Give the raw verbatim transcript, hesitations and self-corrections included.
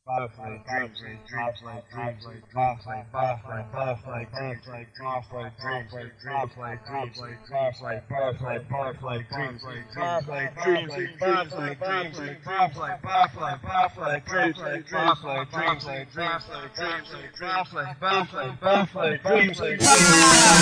Butterfly dreams, butterfly dreams, butterfly, butterfly, butterfly dreams, butterfly dreams, butterfly dreams, butterfly, butterfly, butterfly dreams, butterfly dreams, butterfly dreams, butterfly, butterfly, butterfly dreams, butterfly dreams, butterfly dreams, butterfly, butterfly, butterfly dreams.